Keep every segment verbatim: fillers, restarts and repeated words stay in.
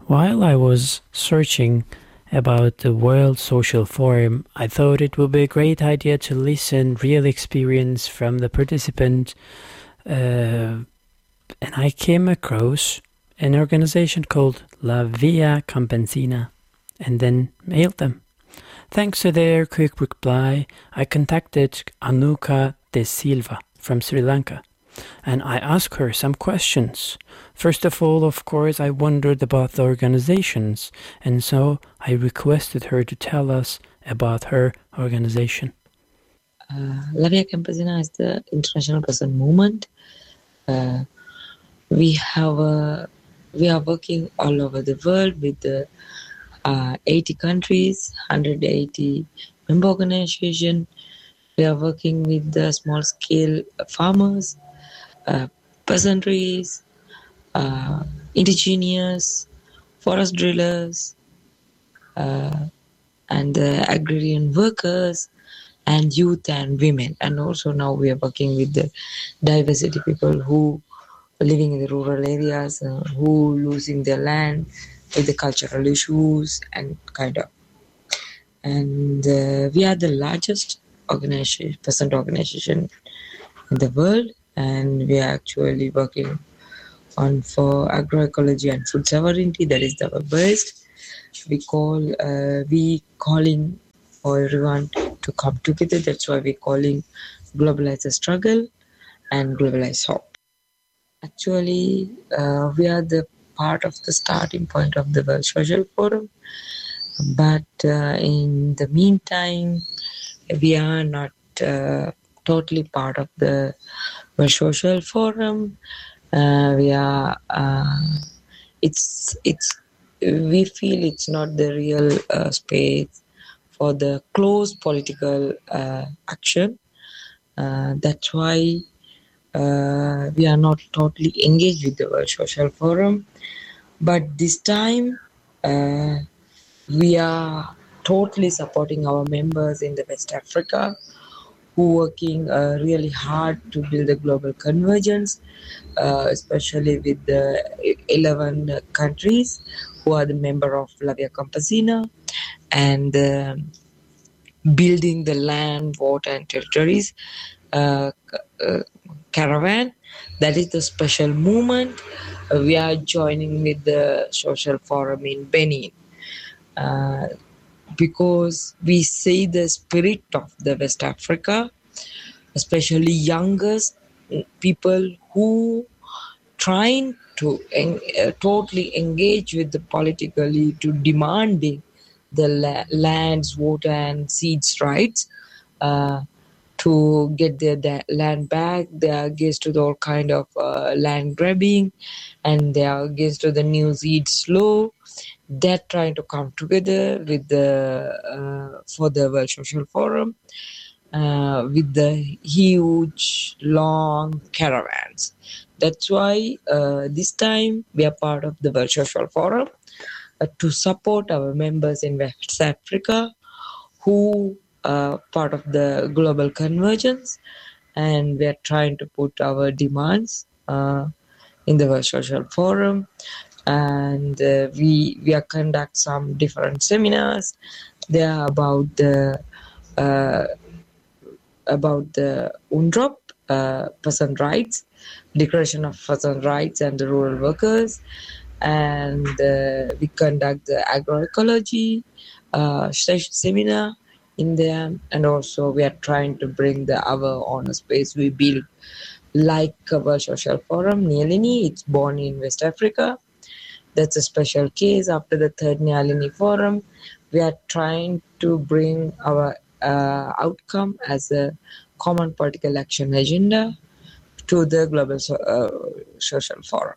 While I was searching about the World Social Forum, I thought it would be a great idea to listen real experience from the participant, uh, and I came across an organization called La Via Campesina, and then mailed them. Thanks to their quick reply, I contacted Anuka De Silva from Sri Lanka, and I asked her some questions. First of all, of course, I wondered about the organizations, and so I requested her to tell us about her organization. Uh, La Via Campesina is the international peasant movement. Uh, we have a, we are working all over the world with the uh, eighty countries, one hundred eighty member organizations. We are working with the small-scale farmers, uh, peasantries, uh, indigenous, forest drillers, uh, and the agrarian workers, and youth and women. And also now we are working with the diversity people who are living in the rural areas, uh, who losing their land with the cultural issues and kind of. And uh, we are the largest organization, peasant organization in the world, and we are actually working on for agroecology and food sovereignty. That is our best. We call uh, we calling for everyone to come together. That's why we're calling Globalize the Struggle and Globalize Hope. Actually, uh, we are the part of the starting point of the World Social Forum, but uh, in the meantime, we are not uh, totally part of the World Social Forum. Uh, we are. Uh, it's it's. We feel it's not the real uh, space for the close political uh, action. Uh, that's why uh, we are not totally engaged with the World Social Forum. But this time, uh, we are totally supporting our members in the West Africa, who are working uh, really hard to build the global convergence, uh, especially with the eleven countries who are the member of La Via Campesina, and uh, building the land, water, and territories uh, uh, caravan. That is the special movement. Uh, we are joining with the Social Forum in Benin. Uh, because we see the spirit of the West Africa, especially youngest people who trying to en- uh, totally engage with the politically to demanding the la- lands, water and seeds rights, uh, to get their da- land back. They are against to the all kind of uh, land grabbing, and they are against to the new seeds law. They're trying to come together with the uh, for the World Social Forum uh, with the huge long caravans. That's why uh, this time we are part of the World Social Forum uh, to support our members in West Africa who are part of the global convergence, and we are trying to put our demands uh, in the World Social Forum. And uh, we we are conduct some different seminars. They are about the uh, about the UNDROP, uh, person rights, Declaration of Person Rights and the Rural Workers, and uh, we conduct the agroecology uh, seminar in there, and also we are trying to bring the our honor space we build like a World Social Forum. Nyalini, it's born in West Africa. That's a special case. After the third Nyalini Forum, we are trying to bring our uh, outcome as a common political action agenda to the Global so- uh, Social Forum.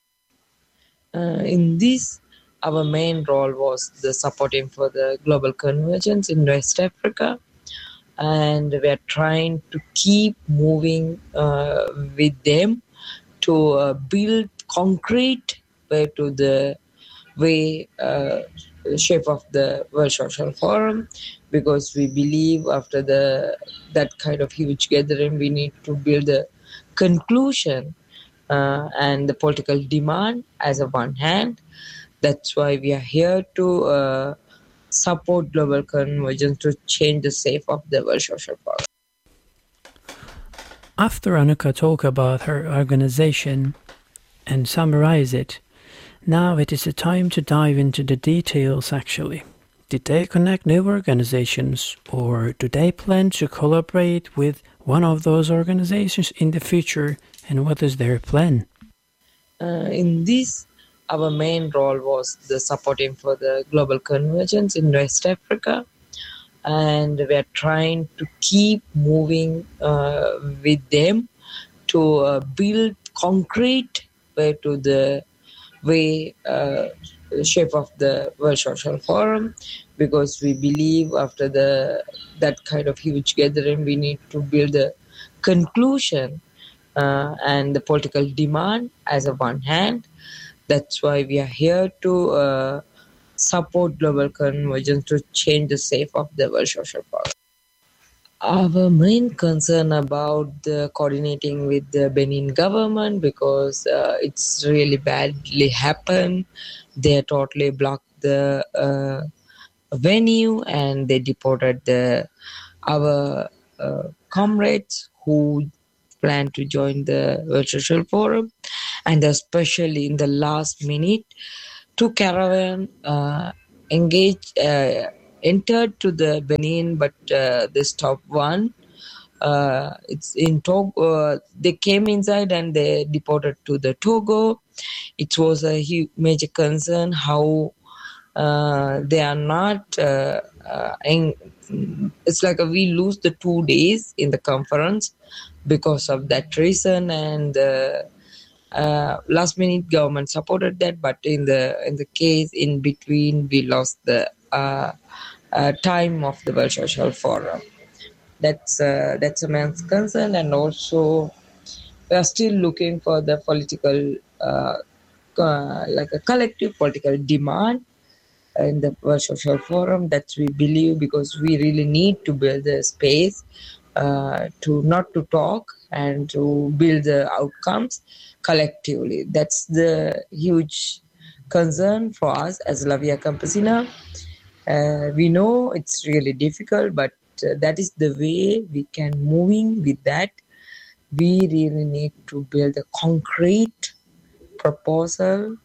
Uh, in this, our main role was the supporting for the global convergence in West Africa, and we are trying to keep moving uh, with them to uh, build concrete way to the way uh, shape of the World Social Forum, because we believe after the that kind of huge gathering we need to build a conclusion uh, and the political demand as a one hand, That's why we are here to uh, support global convergence to change the shape of the World Social Forum. After Anuka talk about her organization and summarize it, now it is the time to dive into the details actually. Did they connect new organizations, or do they plan to collaborate with one of those organizations in the future, and what is their plan? Uh, in this, our main role was the supporting for the global convergence in West Africa, and we are trying to keep moving uh, with them to uh, build concrete way to the way uh, shape of the World Social Forum, because we believe after the that kind of huge gathering we need to build a conclusion uh, and the political demand as a one hand. That's why we are here to uh, support global convergence to change the shape of the World Social Forum. Our main concern about the coordinating with the Benin government, because uh, it's really badly happened. They totally blocked the uh, venue and they deported the our uh, comrades who plan to join the World Social Forum, and especially in the last minute, two caravan uh, engaged uh, entered to the Benin, but uh, they stopped one. Uh, it's in Togo. Uh, they came inside and they deported to the Togo. It was a huge, major concern how uh, they are not. Uh, uh, en- it's like a, we lose the two days in the conference because of that reason, and uh, uh, last minute government supported that, but in the in the case in between we lost the uh, uh, time of the World Social Forum. That's uh, that's a man's concern, and also we are still looking for the political, uh, uh, like a collective political demand in the World Social Forum. That we believe, because we really need to build a space uh, to not to talk and to build the outcomes collectively. That's the huge concern for us as La Via Campesina. Uh, we know it's really difficult, but uh, that is the way we can moving with that. We really need to build a concrete proposal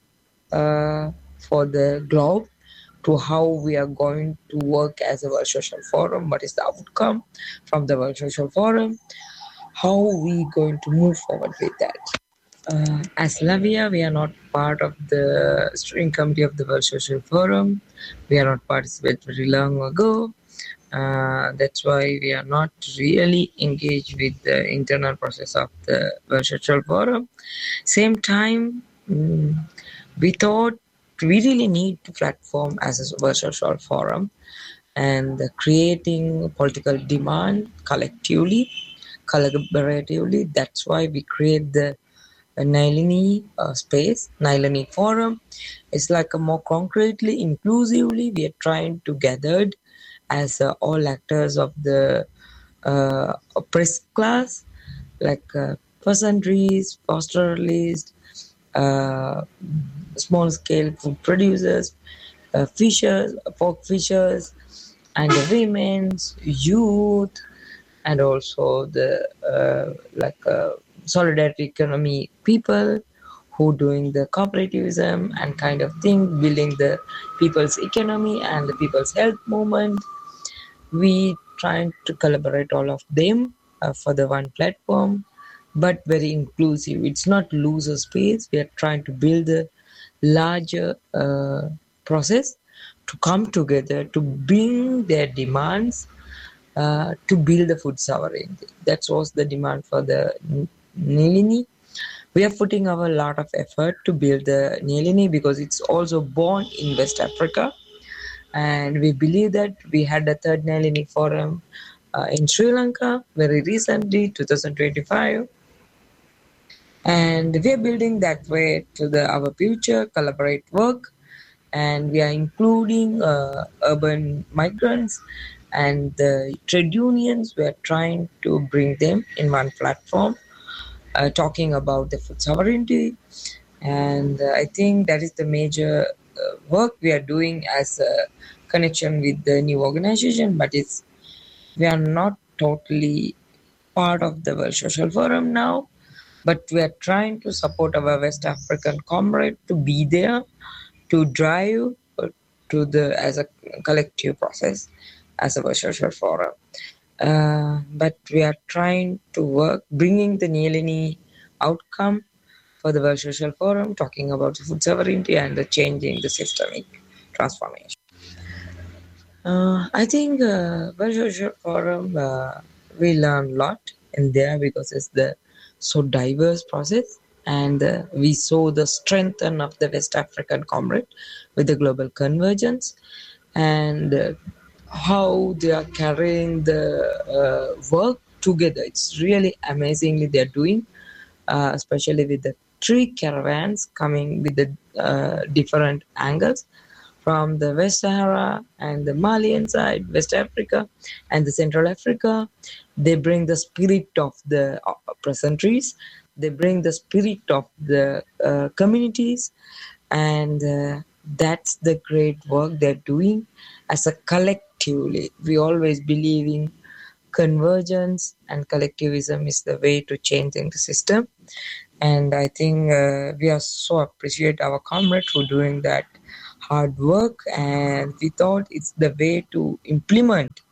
uh, for the globe to how we are going to work as a World Social Forum, what is the outcome from the World Social Forum, how we going to move forward with that. Uh, as Lavia, we are not part of the steering committee of the World Social Forum. We are not participated very long ago. Uh, that's why we are not really engaged with the internal process of the World Social Forum. Same time, mm, we thought we really need to platform as a World Social Forum and creating political demand collectively, collaboratively. That's why we create the Nilini uh, space, Nilini Forum. It's like a more concretely, inclusively, we are trying to gather as uh, all actors of the uh, oppressed class, like uh, peasantries, pastoralists, uh, small-scale food producers, uh, fishers, pork fishers, and the women's, youth, and also the uh, like uh, solidarity economy people who doing the cooperativism and kind of thing, building the people's economy and the people's health movement. We trying to collaborate all of them uh, for the one platform, but very inclusive. It's not loser space. We are trying to build a larger uh, process to come together to bring their demands uh, to build the food sovereignty. That was the demand for the Nilini. We are putting our lot of effort to build the Nilini because it's also born in West Africa. And we believe that we had a third Nilini forum uh, in Sri Lanka very recently, twenty twenty-five. And we are building that way to the our future collaborate work, and we are including uh, urban migrants and the trade unions. We are trying to bring them in one platform, uh, talking about the food sovereignty. And uh, I think that is the major uh, work we are doing as a connection with the new organization, but it's we are not totally part of the World Social Forum now, but we are trying to support our West African comrade to be there, to drive to the as a collective process as a World Social Forum. Uh, but we are trying to work, bringing the Nyéléni outcome for the World Social Forum, talking about food sovereignty and the changing the systemic transformation. Uh, I think uh, World Social Forum, uh, we learn a lot in there because it's the so diverse process, and uh, we saw the strength of the West African comrade with the global convergence, and uh, how they are carrying the uh, work together. It's really amazingly they're doing, uh, especially with the three caravans coming with the uh, different angles from the West Sahara and the Malian side, West Africa and the Central Africa. They bring the spirit of the uh, peasantries. They bring the spirit of the uh, communities, and uh, that's the great work they're doing as a collectively. We always believe in convergence, and collectivism is the way to changing the system. And I think uh, we are so appreciate our comrades for doing that hard work, and we thought it's the way to implement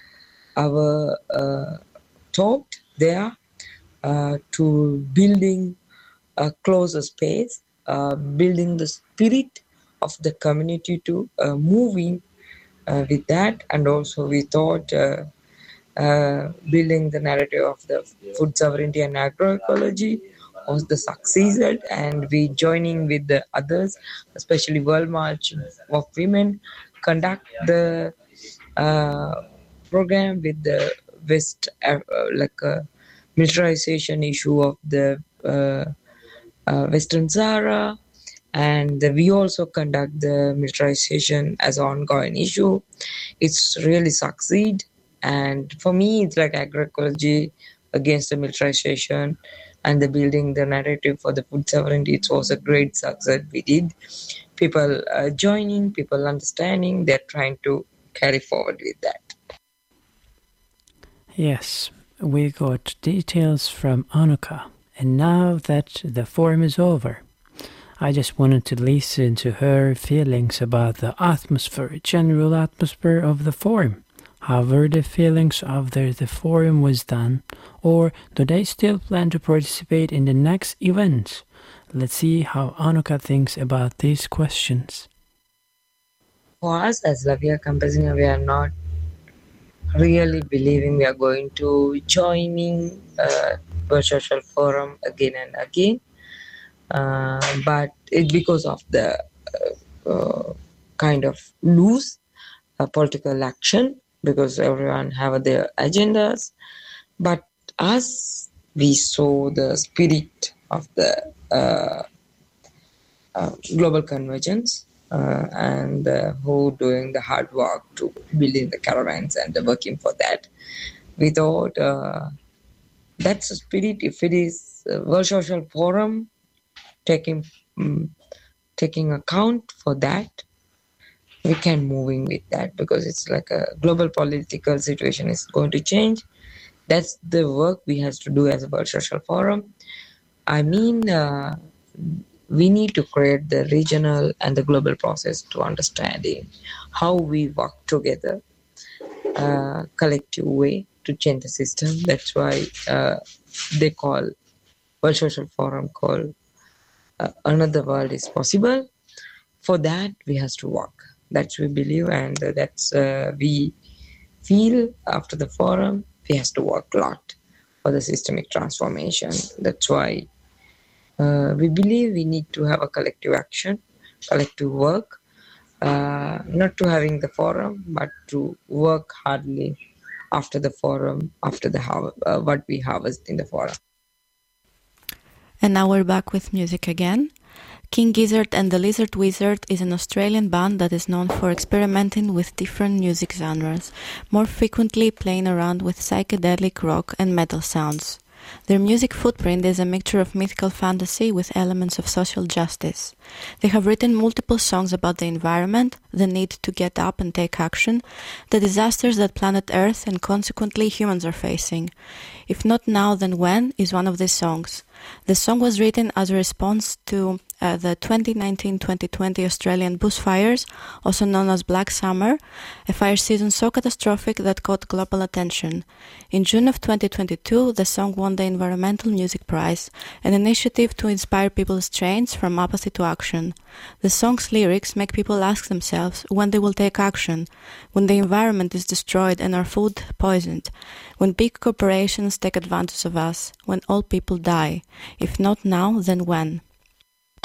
our uh, thought there uh, to building a closer space, uh, building the spirit of the community to uh, moving uh, with that. And also we thought uh, uh, building the narrative of the food sovereignty and agroecology was the succeeded, and we joining with the others, especially World March of Women, conduct the uh, program with the West, uh, like a militarization issue of the uh, uh, Western Sahara, and we also conduct the militarization as an ongoing issue. It's really succeed, and for me, it's like agroecology against the militarization and the building the narrative for the food sovereignty. It was a great success we did. People uh, joining, people understanding, they're trying to carry forward with that. Yes, we got details from Anuka, and now that the forum is over, I just wanted to listen to her feelings about the atmosphere, general atmosphere of the forum. How were the feelings after the forum was done, or do they still plan to participate in the next event? Let's see how Anuka thinks about these questions. For us as Lavia Campesina, we are not really believing we are going to joining uh, World Social Forum again and again, uh, but it's because of the uh, uh, kind of loose uh, political action, because everyone have their agendas. But us, we saw the spirit of the uh, uh, global convergence, uh, and uh, who doing the hard work to building the caravans and the working for that. We thought uh, that's the spirit. If it is a World Social Forum taking um, taking account for that, we can moving with that, because it's like a global political situation is going to change. That's the work we have to do as a World Social Forum. I mean, uh, we need to create the regional and the global process to understanding how we work together, uh, collective way to change the system. That's why uh, they call World Social Forum called uh, Another World is Possible. For that, we have to work. That's we believe, and that's uh, we feel after the forum, we have to work a lot for the systemic transformation. That's why uh, we believe we need to have a collective action, collective work, uh, not to having the forum, but to work hardly after the forum, after the har- uh, what we harvest in the forum. And now we're back with music again. King Gizzard and the Lizard Wizard is an Australian band that is known for experimenting with different music genres, more frequently playing around with psychedelic rock and metal sounds. Their music footprint is a mixture of mythical fantasy with elements of social justice. They have written multiple songs about the environment, the need to get up and take action, the disasters that planet Earth and consequently humans are facing. If not now, then when is one of these songs. The song was written as a response to uh, the twenty nineteen twenty twenty Australian bushfires, also known as Black Summer, a fire season so catastrophic that caught global attention. In June of twenty twenty-two, the song won the Environmental Music Prize, an initiative to inspire people's change from apathy to action. The song's lyrics make people ask themselves when they will take action, when the environment is destroyed and our food poisoned, when big corporations take advantage of us, when all people die. If not now, then when?